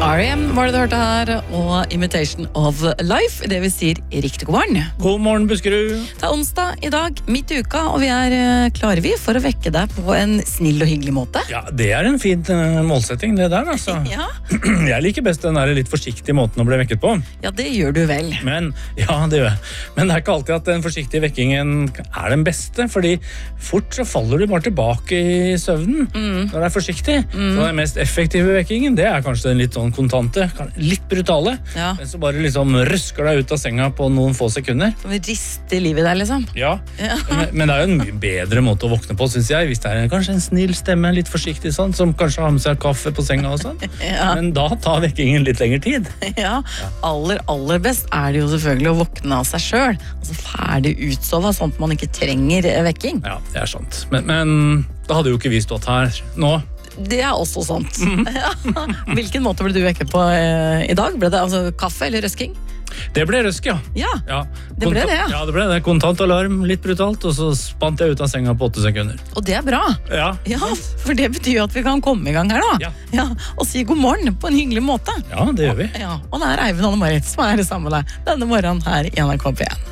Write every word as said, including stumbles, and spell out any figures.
R E M var det du hørte her, og Imitation of Life, det vi sier riktig god morgen. God morgen, Buskerud. Det er onsdag i dag, midt i uka, og vi er eh, klare vi for å vekke deg på en snill og hyggelig måte. Ja, det er en fin uh, målsetting, det der, altså. Ja. Jeg liker best den der litt forsiktige måten å bli vekket på. Ja, det gjør du vel. Men, ja, det gjør jeg. Men det er ikke alltid at den forsiktige vekkingen er den beste, fordi fort så faller du bare tilbake i søvnen mm. når det er forsiktig. Mm. Så den mest effektive vekkingen, det er kanskje den litt sånn kontante, litt brutale, ja. men så bare liksom røsker deg ut av senga på noen få sekunder. Som vil riste livet der, liksom. Ja, ja. Men, men det er jo en mye bedre måte å våkne på, synes jeg, hvis det er kanskje en snill stemme, litt forsiktig sånn, som kanskje har med seg kaffe på senga og sånn. Ja. Men da tar vekkingen litt lengre tid. Ja, aller, aller best er det jo selvfølgelig å våkne av seg selv, altså ferdig utsova, sånn at man ikke trenger vekking. Ja, det er sant. Men, men da hadde jo ikke vi stått her nå. Det er også sant. Mm. Ja. Hvilken måte ble du vekket på eh, i dag? Ble det altså kaffe eller røsking? Det ble røsk, ja. Ja, ja. det ble det, ja. Ja, det ble det. Kontant alarm, litt brutalt, og så spant jeg ut av senga på åtte sekunder. Og det er bra. Ja. Ja, for det betyr jo at vi kan komme i gang her da. Ja. Ja, og si god morgen på en hyggelig måte. Ja, det gjør vi. Ja, og det er Eivind Anne Marit som er sammen med deg denne morgenen her i N R K P en.